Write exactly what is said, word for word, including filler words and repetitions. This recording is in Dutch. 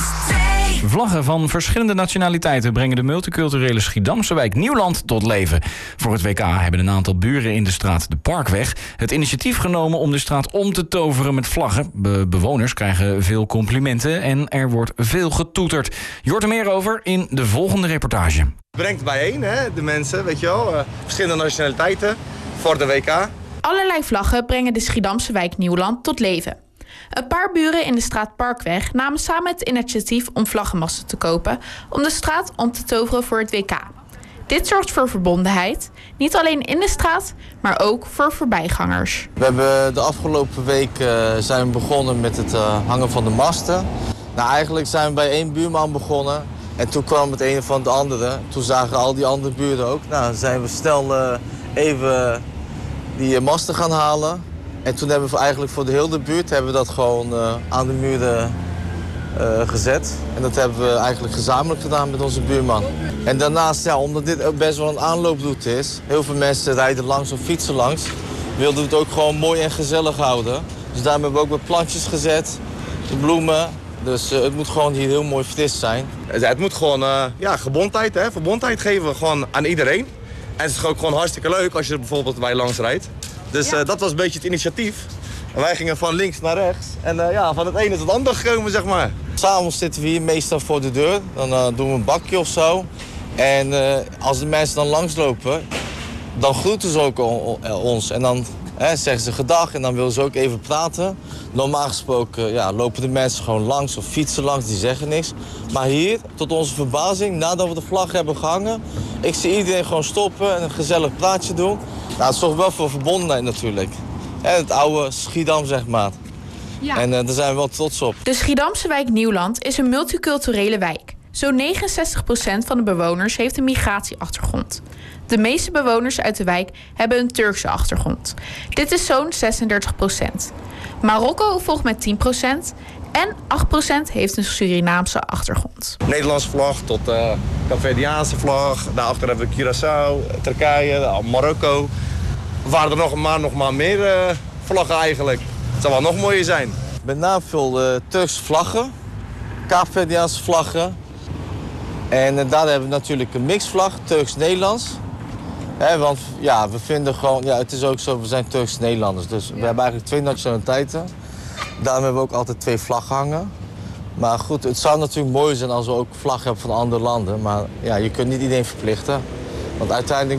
Vlaggen van verschillende nationaliteiten brengen de multiculturele Schiedamse wijk Nieuwland tot leven. Voor het W K hebben een aantal buren in de straat de Parkweg het initiatief genomen om de straat om te toveren met vlaggen. Be- bewoners krijgen veel complimenten en er wordt veel getoeterd. Je hoort er meer over in de volgende reportage. Het brengt bijeen, hè, de mensen, weet je wel, uh, verschillende nationaliteiten voor de W K. Allerlei vlaggen brengen de Schiedamse wijk Nieuwland tot leven. Een paar buren in de straat Parkweg namen samen het initiatief om vlaggenmasten te kopen om de straat om te toveren voor het W K. Dit zorgt voor verbondenheid, niet alleen in de straat, maar ook voor voorbijgangers. We hebben de afgelopen week uh, zijn we begonnen met het uh, hangen van de masten. Nou, eigenlijk zijn we bij één buurman begonnen en toen kwam het een van de andere. Toen zagen al die andere buren ook. Nou, zijn we snel uh, even die uh, masten gaan halen. En toen hebben we eigenlijk voor de hele buurt hebben we dat gewoon uh, aan de muren uh, gezet. En dat hebben we eigenlijk gezamenlijk gedaan met onze buurman. En daarnaast, ja, omdat dit ook best wel een aanlooproute is, heel veel mensen rijden langs of fietsen langs, wilden we het ook gewoon mooi en gezellig houden. Dus daarom hebben we ook wat plantjes gezet, de bloemen. Dus uh, het moet gewoon hier heel mooi fris zijn. Het moet gewoon uh, ja, gebondheid, hè, verbondheid geven we gewoon aan iedereen. En het is ook gewoon hartstikke leuk als je er bijvoorbeeld bij langs rijdt. Dus uh, dat was een beetje het initiatief. En wij gingen van links naar rechts. En uh, ja, van het ene tot het andere gekomen, zeg maar. S'avonds zitten we hier meestal voor de deur. Dan uh, doen we een bakje of zo. En uh, als de mensen dan langslopen, dan groeten ze ook ons. En dan hè, zeggen ze gedag en dan willen ze ook even praten. Normaal gesproken ja, lopen de mensen gewoon langs of fietsen langs, die zeggen niks. Maar hier, tot onze verbazing, nadat we de vlag hebben gehangen, ik zie iedereen gewoon stoppen en een gezellig praatje doen. Nou, het zorgt wel voor verbondenheid natuurlijk. En het oude Schiedam, zeg maar. Ja. En uh, daar zijn we wel trots op. De Schiedamse wijk Nieuwland is een multiculturele wijk. Zo'n negenenzestig procent van de bewoners heeft een migratieachtergrond. De meeste bewoners uit de wijk hebben een Turkse achtergrond. Dit is zo'n zesendertig procent. Marokko volgt met tien procent en acht procent heeft een Surinaamse achtergrond. Nederlandse vlag tot uh, Caverdiaanse vlag. Daarachter hebben we Curaçao, Turkije, Marokko. Er waren er nog maar, nog maar meer uh, vlaggen eigenlijk. Het zou wel nog mooier zijn. Met name veel uh, Turkse vlaggen, Caverdiaanse vlaggen. En uh, daar hebben we natuurlijk een mixvlag, Turks-Nederlands. He, want ja, we vinden gewoon, ja, het is ook zo, we zijn Turks-Nederlanders. Dus we hebben eigenlijk twee nationaliteiten. Daarom hebben we ook altijd twee vlaggen hangen. Maar goed, het zou natuurlijk mooi zijn als we ook vlaggen hebben van andere landen. Maar ja, je kunt niet iedereen verplichten. Want uiteindelijk